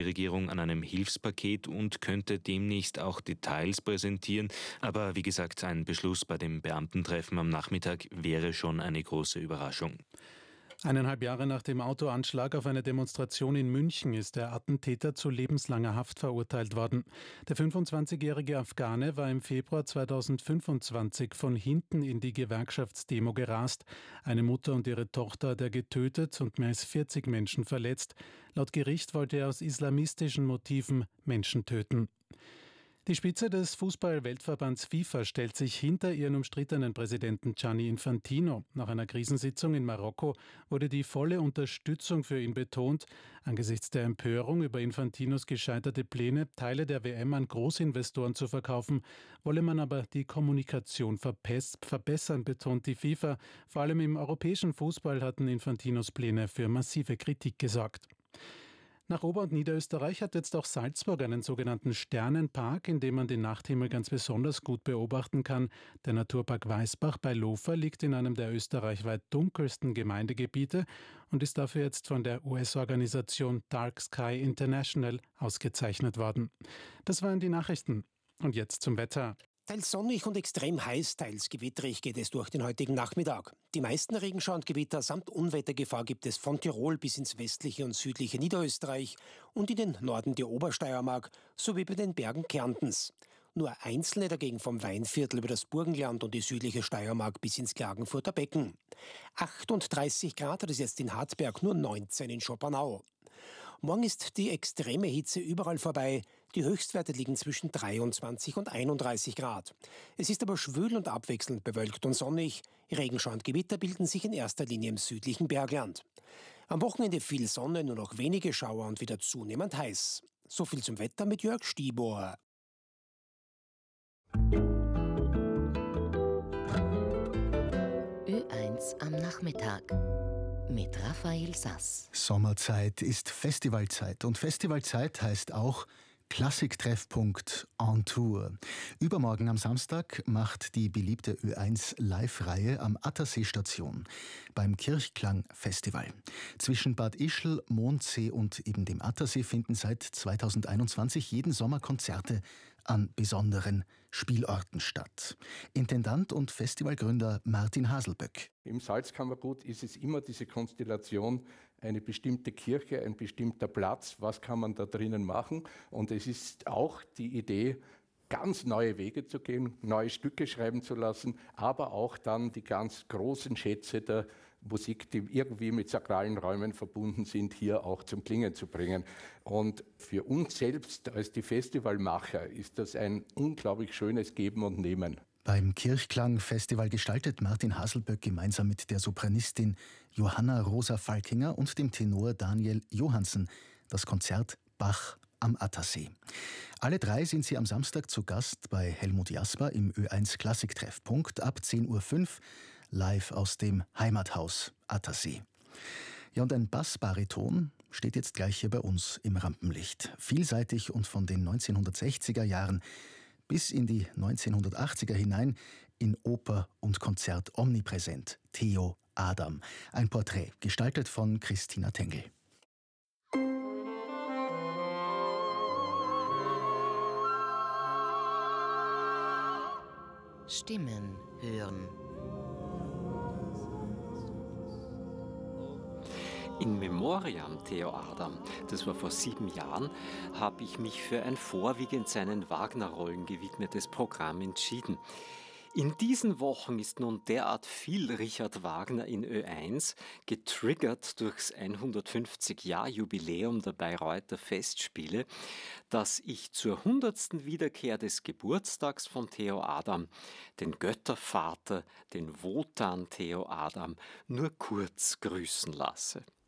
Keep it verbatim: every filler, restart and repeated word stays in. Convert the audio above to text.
Die Regierung an einem Hilfspaket und könnte demnächst auch Details präsentieren. Aber wie gesagt, ein Beschluss bei dem Beamtentreffen am Nachmittag wäre schon eine große Überraschung. Eineinhalb Jahre nach dem Autoanschlag auf eine Demonstration in München ist der Attentäter zu lebenslanger Haft verurteilt worden. Der fünfundzwanzigjährige Afghane war im Februar zweitausendfünfundzwanzig von hinten in die Gewerkschaftsdemo gerast. Eine Mutter und ihre Tochter hat er getötet und mehr als vierzig Menschen verletzt. Laut Gericht wollte er aus islamistischen Motiven Menschen töten. Die Spitze des Fußball-Weltverbands FIFA stellt sich hinter ihren umstrittenen Präsidenten Gianni Infantino. Nach einer Krisensitzung in Marokko wurde die volle Unterstützung für ihn betont. Angesichts der Empörung über Infantinos gescheiterte Pläne, Teile der W M an Großinvestoren zu verkaufen, wolle man aber die Kommunikation verbessern, betont die FIFA. Vor allem im europäischen Fußball hatten Infantinos Pläne für massive Kritik gesorgt. Nach Ober- und Niederösterreich hat jetzt auch Salzburg einen sogenannten Sternenpark, in dem man den Nachthimmel ganz besonders gut beobachten kann. Der Naturpark Weißbach bei Lofer liegt in einem der österreichweit dunkelsten Gemeindegebiete und ist dafür jetzt von der U S-Organisation Dark Sky International ausgezeichnet worden. Das waren die Nachrichten. Und jetzt zum Wetter. Teils sonnig und extrem heiß, teils gewitterig geht es durch den heutigen Nachmittag. Die meisten Regenschauer und Gewitter samt Unwettergefahr gibt es von Tirol bis ins westliche und südliche Niederösterreich und in den Norden der Obersteiermark sowie bei den Bergen Kärntens. Nur einzelne dagegen vom Weinviertel über das Burgenland und die südliche Steiermark bis ins Klagenfurter Becken. achtunddreißig Grad hat es jetzt in Hartberg, nur neunzehn in Schoppernau. Morgen ist die extreme Hitze überall vorbei. Die Höchstwerte liegen zwischen dreiundzwanzig und einunddreißig Grad. Es ist aber schwül und abwechselnd bewölkt und sonnig. Regenschauer und Gewitter bilden sich in erster Linie im südlichen Bergland. Am Wochenende viel Sonne, nur noch wenige Schauer und wieder zunehmend heiß. So viel zum Wetter mit Jörg Stieber. Ö eins am Nachmittag mit Raphael Sass. Sommerzeit ist Festivalzeit und Festivalzeit heißt auch Klassiktreffpunkt on Tour. Übermorgen am Samstag macht die beliebte Ö eins Live-Reihe am Attersee-Station beim Kirchklang-Festival. Zwischen Bad Ischl, Mondsee und eben dem Attersee finden seit zweitausendeinundzwanzig jeden Sommer Konzerte an besonderen Spielorten statt. Intendant und Festivalgründer Martin Haselböck. Im Salzkammergut ist es immer diese Konstellation, eine bestimmte Kirche, ein bestimmter Platz, was kann man da drinnen machen? Und es ist auch die Idee, ganz neue Wege zu gehen, neue Stücke schreiben zu lassen, aber auch dann die ganz großen Schätze der Musik, die irgendwie mit sakralen Räumen verbunden sind, hier auch zum Klingen zu bringen. Und für uns selbst als die Festivalmacher ist das ein unglaublich schönes Geben und Nehmen. Beim Kirchklang-Festival gestaltet Martin Haselböck gemeinsam mit der Sopranistin Johanna Rosa Falkinger und dem Tenor Daniel Johansen das Konzert Bach am Attersee. Alle drei sind sie am Samstag zu Gast bei Helmut Jasper im Ö eins Klassiktreffpunkt ab zehn Uhr fünf live aus dem Heimathaus Attersee. Ja, und ein Bassbariton steht jetzt gleich hier bei uns im Rampenlicht. Vielseitig und von den neunzehnhundertsechziger Jahren bis in die neunzehnhundertachtziger hinein in Oper und Konzert omnipräsent. Theo Adam. Ein Porträt, gestaltet von Christina Tengel. Stimmen hören. In Memoriam Theo Adam, das war vor sieben Jahren, habe ich mich für ein vorwiegend seinen Wagner-Rollen gewidmetes Programm entschieden. In diesen Wochen ist nun derart viel Richard Wagner in Ö eins, getriggert durchs hundertfünfzig-Jahr-Jubiläum der Bayreuther Festspiele, dass ich zur hundertsten Wiederkehr des Geburtstags von Theo Adam den Göttervater, den Wotan Theo Adam, nur kurz grüßen lasse.